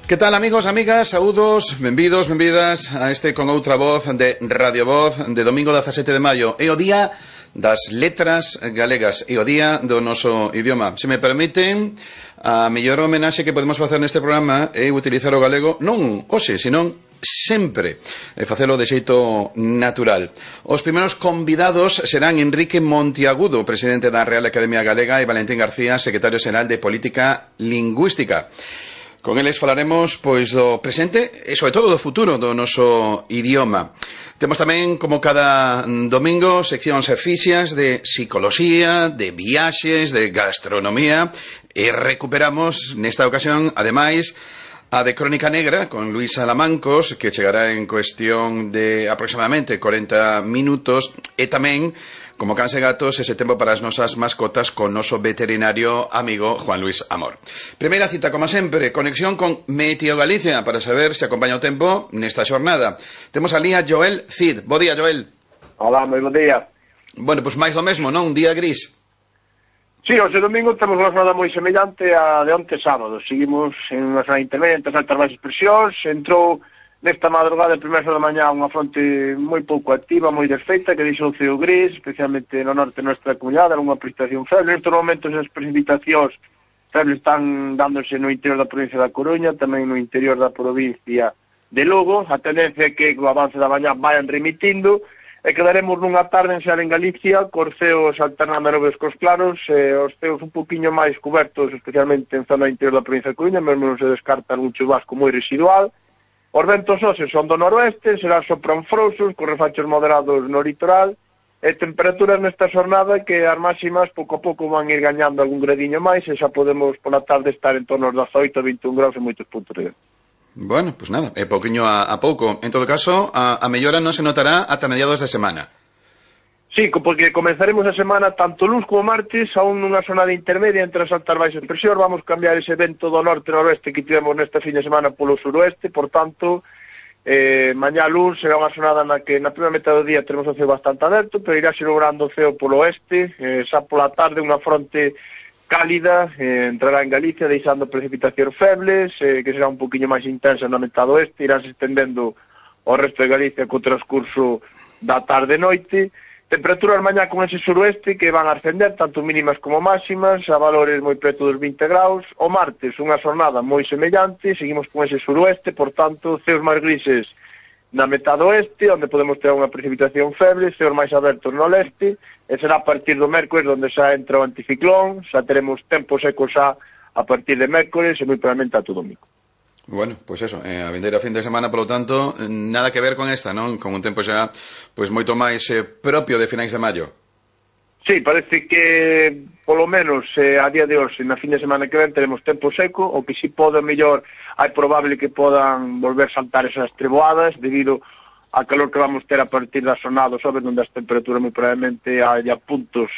Que tal, amigos, amigas, saúdos, benvidos, benvidas a este con outra voz de Radio Voz de domingo 17 de maio. É o día das letras galegas, é o día do noso idioma. Se me permiten, a mellor homenaxe que podemos facer neste programa é utilizar o galego non hoxe, senón sempre, e facelo de xeito natural. Os primeiros convidados serán Enrique Monteagudo, presidente da Real Academia Galega, e Valentín García, secretario xeral de Política Lingüística. Con eles falaremos pois do presente e sobre todo do futuro do noso idioma. Temos tamén, como cada domingo, seccións fixas de psicoloxía, de viaxes, de gastronomía, e recuperamos nesta ocasión, ademais, a de Crónica Negra con Luis Alamancos, que chegará en cuestión de aproximadamente 40 minutos, e tamén, como cans e gatos, ese tempo para as nosas mascotas con noso veterinario amigo Juan Luis Amor. Primeira cita, como sempre, conexión con Meteo Galicia para saber se acompaña o tempo nesta xornada. Temos ali a Joel Cid. Bo día, Joel. Hola, moi bo día. Bueno, pois máis do mesmo, non? Un día gris. Sí, hoxe domingo temos unha jornada moi semellante a de onte sábado. Seguimos en unha zona intermedia entre as altas baixas presións. Entrou nesta madrugada de primeira da mañá unha fronte moi pouco activa, moi desfeita, que deixou o ceo gris, especialmente no norte de nuestra comunidade, unha precipitación feble. Nestes momentos as precipitacións febles están dándose no interior da provincia da Coruña, tamén no interior da provincia de Lugo. A tendencia é que o avance da mañá vayan remitindo e quedaremos nunha tarde en xeral en Galicia, cos ceos alternando a nubes cos claros, os ceos un poquinho máis cobertos, especialmente en zona interior da provincia de Coruña, mesmo non se descarta un chubasco moi residual. Os ventos hoxe son do noroeste, serán sopranfrouxos, con refachos moderados no litoral, e temperaturas nesta xornada que as máximas pouco a pouco van ir gañando algún gradiño máis, e xa podemos pola tarde estar en torno aos 18 a 21 graus en moitos puntos de. Bueno, pues nada, é pouquiño a pouco. En todo caso, a mellora non se notará ata mediados de semana. Sí, porque comenzaremos a semana tanto luns como martes aún nunha zona de intermedia entre as altas baixas presións. Vamos cambiar ese vento do norte-noroeste que tivemos nesta fin de semana polo suroeste, por tanto, mañá luns será unha zonada na que na primeira metade do día teremos o ceo bastante aberto, pero irá logrando o ceo polo oeste, xa pola tarde unha fronte cálida entrará en Galicia deixando precipitacións febles, que será un poquinho máis intensa na metade oeste, irá se estendendo ao resto de Galicia co transcurso da tarde e noite. Temperaturas mañá con ese suroeste que van a ascender, tanto mínimas como máximas, a valores moi preto dos 20 graus. O martes, unha xornada moi semellante, seguimos con ese suroeste, por tanto, ceos máis grises na metade oeste, onde podemos ter unha precipitación feble, ceos máis abertos no leste, e será a partir do mércores onde xa entra o anticiclón, xa teremos tempo seco xa a partir de mércores e moi probablemente a todo domingo. Bueno, pois eso, a vindeira fin de semana, polo tanto, nada que ver con esta, non? Con un tempo xa, pois moito máis propio de finais de maio. Sí, parece que, polo menos, a día de hoxe, na fin de semana que ven, teremos tempo seco, o que si pode, mellor, hai probable que podan volver saltar esas treboadas, debido a calor que vamos ter a partir da xornada, sobre onde as temperaturas moi probablemente haya puntos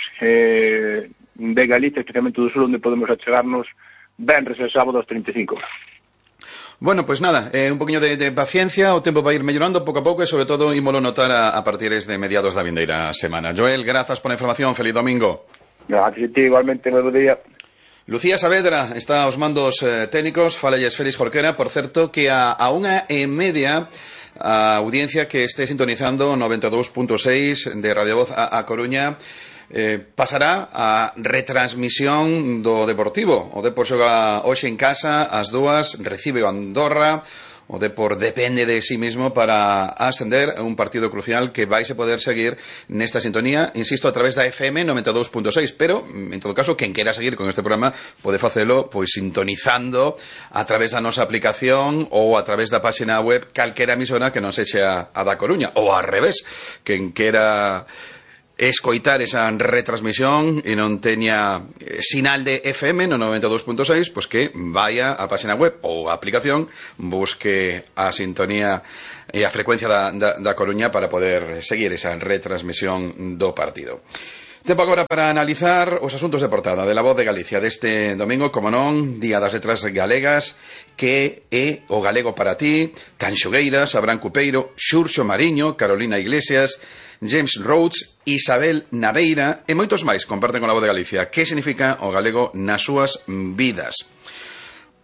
de Galicia, especialmente do sur, onde podemos achegarnos venres e sábado aos 35 graus. Bueno, pois nada, un poquinho de paciencia, o tempo vai ir mellorando pouco a pouco e sobre todo ímolo notar a partir de mediados da vindeira semana. Joel, grazas pola información, feliz domingo. Gracias a ti, igualmente, moi bo día. Lucía Saavedra está aos mandos técnicos, falelles Félix Jorquera, por certo que a 1:30 a audiencia que este sintonizando 92.6 de Radio Voz a Coruña pasará a retransmisión do Deportivo. O Depor xoga hoxe en casa, ás 2, recibe o Andorra. O Depor depende de sí mismo para ascender a un partido crucial que vais a poder seguir nesta sintonía, insisto, a través da FM 92.6, pero, en todo caso, quen quera seguir con este programa pode facelo pois sintonizando a través da nosa aplicación ou a través da página web calquera emisora que non sexa a da Coruña, ou ao revés, quen quera escoitar esa retransmisión e non teña sinal de FM no 92.6, pois que vaya á página web ou a aplicación, busque a sintonía e a frecuencia da Coruña para poder seguir esa retransmisión do partido. Tempo agora para analizar os asuntos de portada de La Voz de Galicia deste domingo, como non, Día das Letras Galegas, que é o galego para ti, Canxogueiras, Abraham Cupeiro, Xurxo Mariño, Carolina Iglesias, James Rhodes, Isabel Naveira e moitos máis comparten con La Voz de Galicia que significa o galego nas súas vidas.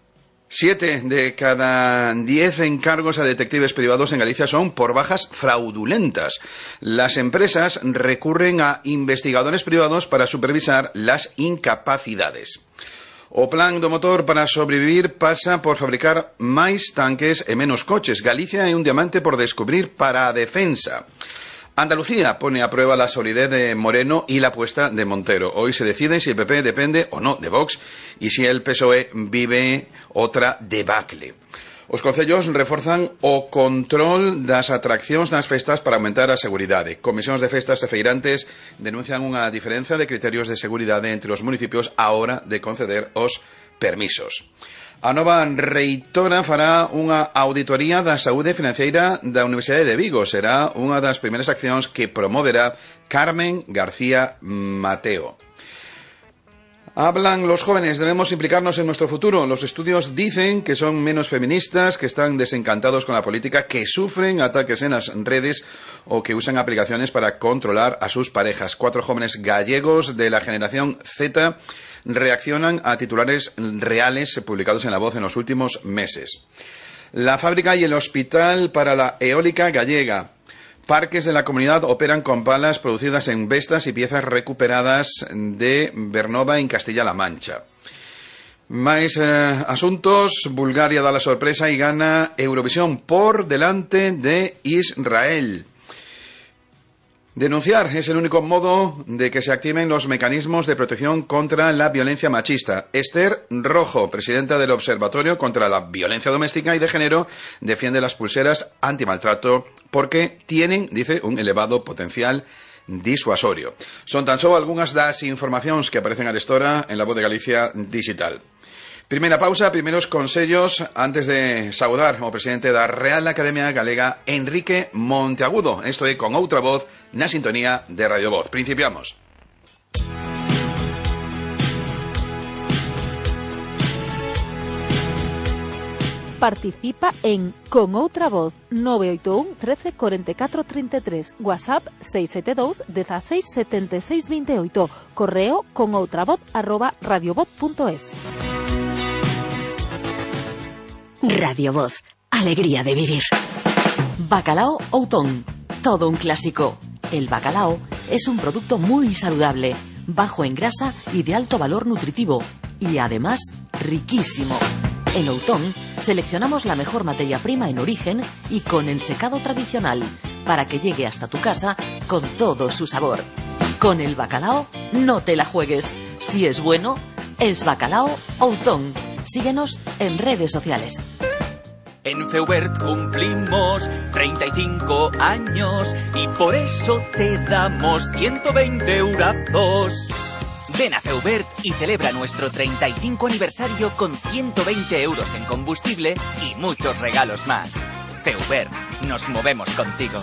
7 de cada 10 encargos a detectives privados en Galicia son por bajas fraudulentas. Las empresas recurren a investigadores privados para supervisar las incapacidades. O plan do motor para sobrevivir pasa por fabricar máis tanques e menos coches. Galicia é un diamante por descubrir para a defensa. Andalucía pone a prueba la solidez de Moreno y la apuesta de Montero. Hoy se decide si el PP depende o no de Vox y si el PSOE vive otra debacle. Os concellos reforzan o control das atraccións nas festas para aumentar a seguridade. Comisións de festas e feirantes denuncian unha diferenza de criterios de seguridade entre os municipios á hora de conceder os permisos. A nova reitora fará unha auditoría da saúde financeira da Universidade de Vigo. Será unha das primeiras accións que promoverá Carmen García Mateo. Hablan los jóvenes, debemos implicarnos en nuestro futuro. Los estudios dicen que son menos feministas, que están desencantados con la política, que sufren ataques en las redes o que usan aplicaciones para controlar a sus parejas. 4 jóvenes gallegos de la generación Z reaccionan a titulares reales publicados en La Voz en los últimos meses. La fábrica y el hospital para la eólica gallega. Parques de la comunidad operan con palas producidas en Vestas y piezas recuperadas de Bernova en Castilla-La Mancha. Más asuntos. Bulgaria da la sorpresa y gana Eurovisión por delante de Israel. Denunciar es el único modo de que se activen los mecanismos de protección contra la violencia machista. Esther Rojo, presidenta del Observatorio contra la Violencia Doméstica y de Género, defiende las pulseras antimaltrato porque tienen, dice, un elevado potencial disuasorio. Son tan só algunhas das informacións que aparecen a destora en La Voz de Galicia Digital. Primeira pausa, primeiros consellos antes de saudar ao presidente da Real Academia Galega, Enrique Monteagudo. Isto é Con Outra Voz na sintonía de Radio Voz. Principiamos. Participa en Con Outra Voz 981 13 44 33, WhatsApp 672 16 76 28, correo conoutravoz@radiovoz.es. Radio Voz, alegría de vivir. Bacalao Outón, todo un clásico. El bacalao es un producto muy saludable, bajo en grasa y de alto valor nutritivo, y además riquísimo. En Outón seleccionamos la mejor materia prima en origen y con ensecado tradicional, para que llegue hasta tu casa con todo su sabor. Con el bacalao no te la juegues. Si es bueno, es Bacalao Outón. Síguenos en redes sociales. En Feubert cumplimos 35 años y por eso te damos 120 eurazos. Ven a Feubert y celebra nuestro 35 aniversario con 120 euros en combustible y muchos regalos más. Feubert, nos movemos contigo.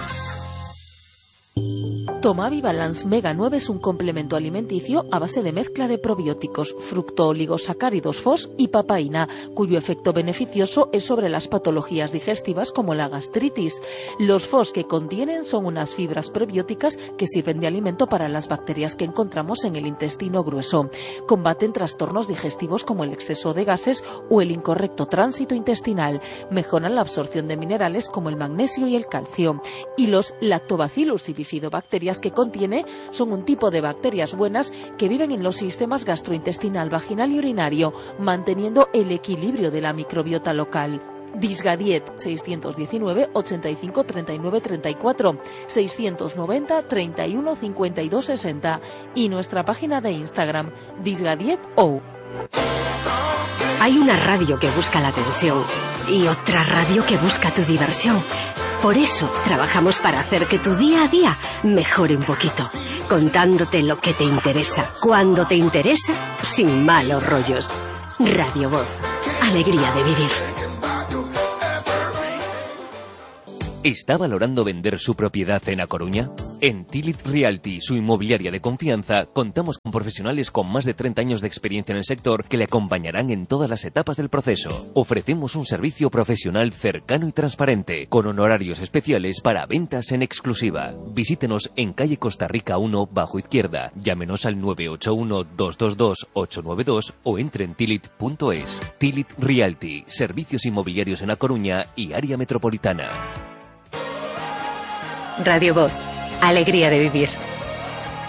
Tomavi Balance Mega 9 es un complemento alimenticio a base de mezcla de probióticos, fructooligosacáridos FOS y papaína, cuyo efecto beneficioso es sobre las patologías digestivas como la gastritis. Los FOS que contienen son unas fibras prebióticas que sirven de alimento para las bacterias que encontramos en el intestino grueso. Combaten trastornos digestivos como el exceso de gases o el incorrecto tránsito intestinal. Mejoran la absorción de minerales como el magnesio y el calcio. Y los lactobacillus y bifidobacterias que contiene son un tipo de bacterias buenas que viven en los sistemas gastrointestinal, vaginal y urinario, manteniendo el equilibrio de la microbiota local. Disgadiet 619 85 39 34, 690 31 52 60 y nuestra página de Instagram disgadiet.ou. Hay una radio que busca la atención y otra radio que busca tu diversión. Por eso trabajamos para hacer que tu día a día mejore un poquito, contándote lo que te interesa, cuando te interesa, sin malos rollos. Radio Voz, alegría de vivir. ¿Está valorando vender su propiedad en A Coruña? En Tilit Realty, su inmobiliaria de confianza, contamos con profesionales con más de 30 años de experiencia en el sector que le acompañarán en todas las etapas del proceso. Ofrecemos un servicio profesional cercano y transparente, con honorarios especiales para ventas en exclusiva. Visítenos en calle Costa Rica 1, bajo izquierda. Llámenos al 981-222-892 o entre en tilit.es. Tilit Realty, servicios inmobiliarios en A Coruña y área metropolitana. Radio Voz, alegría de vivir.